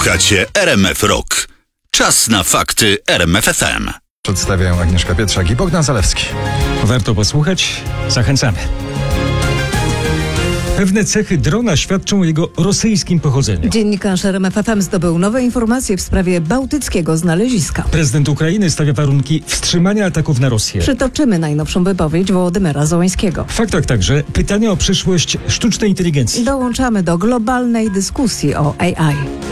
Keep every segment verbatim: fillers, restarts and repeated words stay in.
Słuchacie R M F Rock. Czas na fakty R M F F M. Przedstawiają Agnieszka Pietrzak i Bogdan Zalewski. Warto posłuchać? Zachęcamy. Pewne cechy drona świadczą o jego rosyjskim pochodzeniu. Dziennikarz R M F F M zdobył nowe informacje w sprawie bałtyckiego znaleziska. Prezydent Ukrainy stawia warunki wstrzymania ataków na Rosję. Przytoczymy najnowszą wypowiedź Wołodymyra Zełańskiego. W faktach także pytania o przyszłość sztucznej inteligencji. Dołączamy do globalnej dyskusji o A I.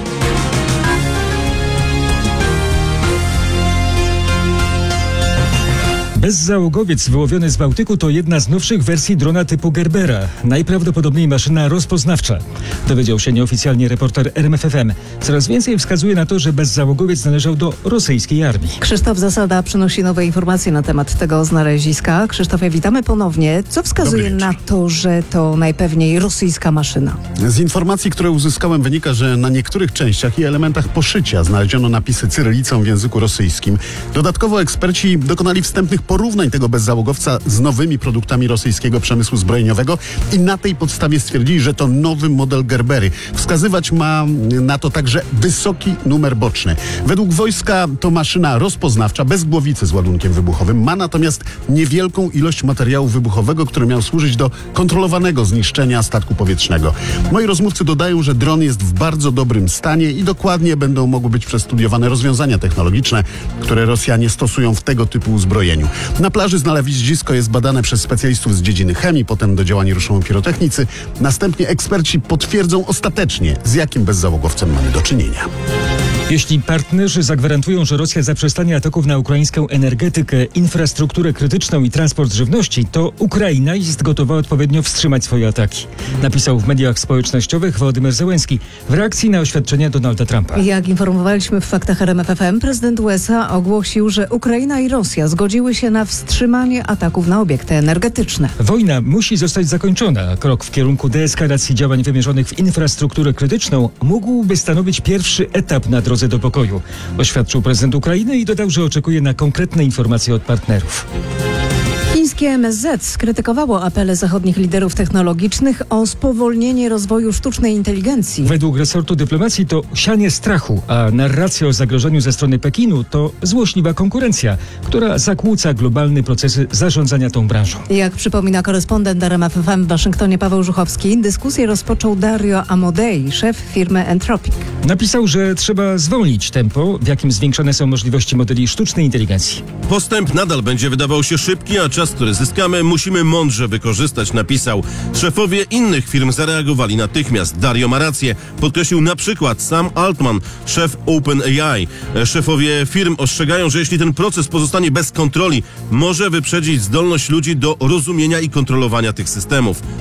Bezzałogowiec wyłowiony z Bałtyku to jedna z nowszych wersji drona typu Gerbera. Najprawdopodobniej maszyna rozpoznawcza. Dowiedział się nieoficjalnie reporter R M F F M. Coraz więcej wskazuje na to, że bezzałogowiec należał do rosyjskiej armii. Krzysztof Zasada przynosi nowe informacje na temat tego znaleziska. Krzysztofie, witamy ponownie. Co wskazuje na to, że to najpewniej rosyjska maszyna? Z informacji, które uzyskałem, wynika, że na niektórych częściach i elementach poszycia znaleziono napisy cyrylicą w języku rosyjskim. Dodatkowo eksperci dokonali wstępnych porównań tego bezzałogowca z nowymi produktami rosyjskiego przemysłu zbrojeniowego i na tej podstawie stwierdzili, że to nowy model Gerbery. Wskazywać ma na to także wysoki numer boczny. Według wojska to maszyna rozpoznawcza bez głowicy z ładunkiem wybuchowym. Ma natomiast niewielką ilość materiału wybuchowego, który miał służyć do kontrolowanego zniszczenia statku powietrznego. Moi rozmówcy dodają, że dron jest w bardzo dobrym stanie i dokładnie będą mogły być przestudiowane rozwiązania technologiczne, które Rosjanie stosują w tego typu uzbrojeniu. Na plaży znalezisko jest badane przez specjalistów z dziedziny chemii, potem do działań ruszą pirotechnicy. Następnie eksperci potwierdzą ostatecznie, z jakim bezzałogowcem mamy do czynienia. Jeśli partnerzy zagwarantują, że Rosja zaprzestanie ataków na ukraińską energetykę, infrastrukturę krytyczną i transport żywności, to Ukraina jest gotowa odpowiednio wstrzymać swoje ataki. Napisał w mediach społecznościowych Wołodymyr Zełański w reakcji na oświadczenia Donalda Trumpa. Jak informowaliśmy w faktach R M F F M, prezydent U S A ogłosił, że Ukraina i Rosja zgodziły się na wstrzymanie ataków na obiekty energetyczne. Wojna musi zostać zakończona. Krok w kierunku deeskalacji działań wymierzonych w infrastrukturę krytyczną mógłby stanowić pierwszy etap na drodze do pokoju, oświadczył prezydent Ukrainy i dodał, że oczekuje na konkretne informacje od partnerów. Chińskie M S Z skrytykowało apele zachodnich liderów technologicznych o spowolnienie rozwoju sztucznej inteligencji. Według resortu dyplomacji to sianie strachu, a narracja o zagrożeniu ze strony Pekinu to złośliwa konkurencja, która zakłóca globalne procesy zarządzania tą branżą. Jak przypomina korespondent R M F F M w Waszyngtonie Paweł Żuchowski, dyskusję rozpoczął Dario Amodei, szef firmy Anthropic. Napisał, że trzeba zwolnić tempo, w jakim zwiększane są możliwości modeli sztucznej inteligencji. Postęp nadal będzie wydawał się szybki, a czas, który zyskamy, musimy mądrze wykorzystać, napisał. Szefowie innych firm zareagowali natychmiast. Dario ma rację, podkreślił na przykład Sam Altman, szef OpenAI. Szefowie firm ostrzegają, że jeśli ten proces pozostanie bez kontroli, może wyprzedzić zdolność ludzi do rozumienia i kontrolowania tych systemów.